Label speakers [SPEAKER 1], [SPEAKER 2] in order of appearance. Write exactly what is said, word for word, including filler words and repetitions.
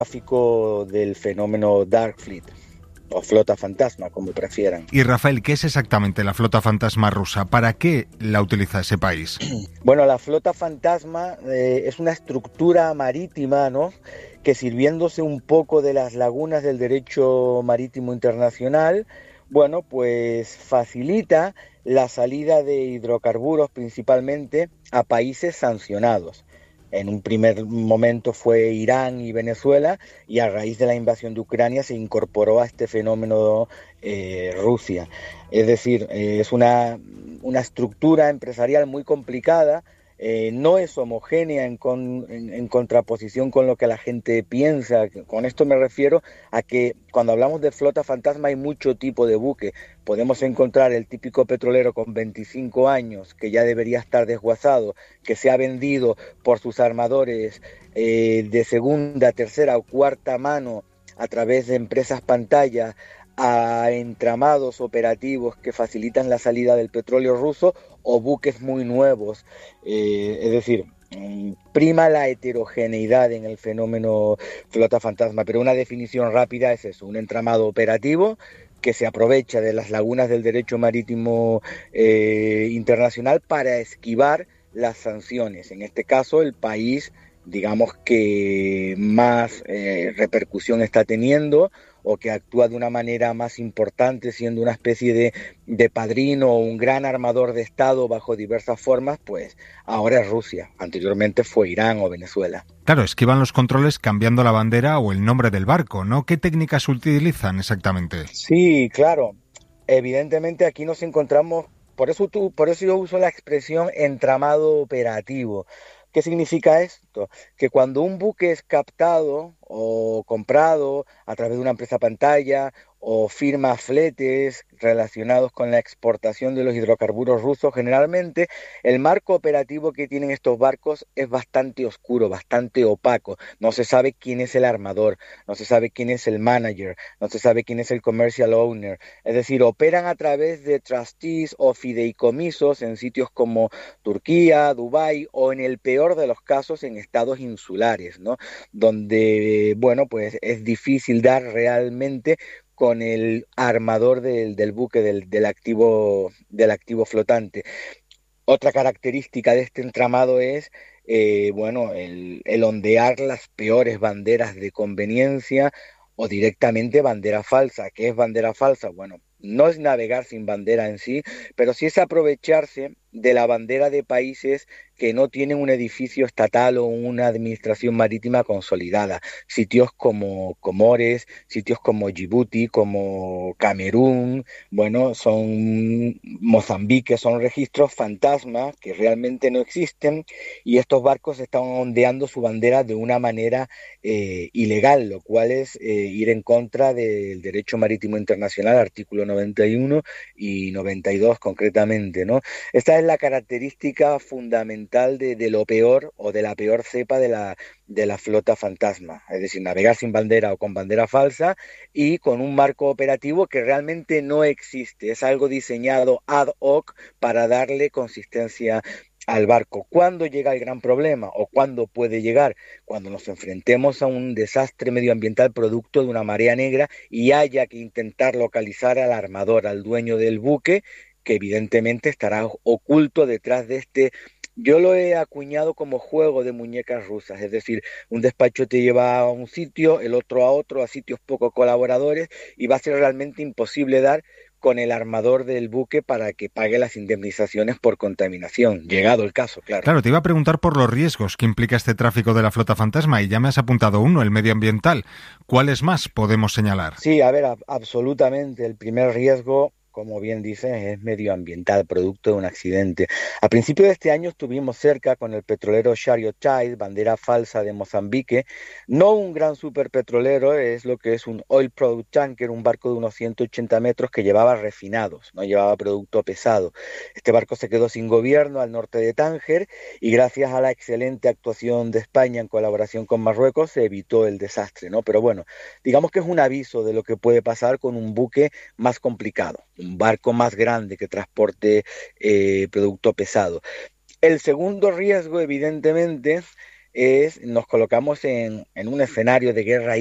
[SPEAKER 1] tráfico del fenómeno Dark Fleet, o flota fantasma, como prefieran.
[SPEAKER 2] Y Rafael, ¿qué es exactamente la flota fantasma rusa? ¿Para qué la utiliza ese país?
[SPEAKER 1] Bueno, la flota fantasma eh, es una estructura marítima, ¿no?, que sirviéndose un poco de las lagunas del derecho marítimo internacional, bueno, pues facilita la salida de hidrocarburos principalmente a países sancionados. En un primer momento fue Irán y Venezuela, y a raíz de la invasión de Ucrania se incorporó a este fenómeno eh, Rusia. Es decir, eh, es una, una estructura empresarial muy complicada, eh, no es homogénea en, con, en, en contraposición con lo que la gente piensa. Con esto me refiero a que cuando hablamos de flota fantasma hay mucho tipo de buque. Podemos encontrar el típico petrolero con veinticinco años que ya debería estar desguazado, que se ha vendido por sus armadores eh, de segunda, tercera o cuarta mano a través de empresas pantalla a entramados operativos que facilitan la salida del petróleo ruso, o buques muy nuevos. Eh, es decir, prima la heterogeneidad en el fenómeno flota fantasma, pero una definición rápida es eso: un entramado operativo que se aprovecha de las lagunas del derecho marítimo eh, internacional para esquivar las sanciones. En este caso, el país, digamos, que más eh, repercusión está teniendo, o que actúa de una manera más importante, siendo una especie de, de padrino o un gran armador de Estado bajo diversas formas, pues ahora es Rusia. Anteriormente fue Irán o Venezuela.
[SPEAKER 2] Claro, esquivan los controles cambiando la bandera o el nombre del barco, ¿no? ¿Qué técnicas utilizan exactamente?
[SPEAKER 1] Sí, claro. Evidentemente aquí nos encontramos, por eso, tú, por eso yo uso la expresión entramado operativo. ¿Qué significa esto? Que cuando un buque es captado o comprado a través de una empresa pantalla o firma fletes relacionados con la exportación de los hidrocarburos rusos, generalmente el marco operativo que tienen estos barcos es bastante oscuro, bastante opaco. No se sabe quién es el armador, no se sabe quién es el manager, no se sabe quién es el commercial owner. Es decir, operan a través de trustees o fideicomisos en sitios como Turquía, Dubái, o en el peor de los casos en estados insulares, ¿no?, donde, bueno, pues es difícil dar realmente con el armador del, del buque, del, del, activo, del activo flotante. Otra característica de este entramado es, eh, bueno, el, el ondear las peores banderas de conveniencia o directamente bandera falsa. ¿Qué es bandera falsa? Bueno, no es navegar sin bandera en sí, pero sí es aprovecharse de la bandera de países que no tienen un edificio estatal o una administración marítima consolidada. Sitios como Comores, sitios como Djibouti, como Camerún, bueno, son Mozambique, son registros fantasmas que realmente no existen, y estos barcos están ondeando su bandera de una manera eh, ilegal, lo cual es eh, ir en contra del derecho marítimo internacional, artículo noventa y uno y noventa y dos concretamente, ¿no? Esta es la característica fundamental de, de lo peor o de la peor cepa de la, de la flota fantasma, es decir, navegar sin bandera o con bandera falsa y con un marco operativo que realmente no existe, es algo diseñado ad hoc para darle consistencia al barco. ¿Cuándo llega el gran problema o cuándo puede llegar? Cuando nos enfrentemos a un desastre medioambiental producto de una marea negra y haya que intentar localizar al armador, al dueño del buque, que evidentemente estará oculto detrás de este, yo lo he acuñado como juego de muñecas rusas, es decir, un despacho te lleva a un sitio, el otro a otro, a sitios poco colaboradores, y va a ser realmente imposible dar con el armador del buque para que pague las indemnizaciones por contaminación, llegado el caso, claro.
[SPEAKER 2] Claro, te iba a preguntar por los riesgos que implica este tráfico de la flota fantasma y ya me has apuntado uno, el medioambiental. ¿Cuáles más podemos señalar?
[SPEAKER 1] Sí, a ver, a- absolutamente. El primer riesgo, como bien dices, es medioambiental, producto de un accidente. A principios de este año estuvimos cerca con el petrolero Chariot Child, bandera falsa de Mozambique. No un gran superpetrolero, es lo que es un oil product tanker, un barco de unos ciento ochenta metros que llevaba refinados, no llevaba producto pesado. Este barco se quedó sin gobierno al norte de Tánger, y gracias a la excelente actuación de España en colaboración con Marruecos se evitó el desastre, ¿no? Pero bueno, digamos que es un aviso de lo que puede pasar con un buque más complicado, un barco más grande que transporte eh, producto pesado. El segundo riesgo, evidentemente, es nos colocamos en, en un escenario de guerra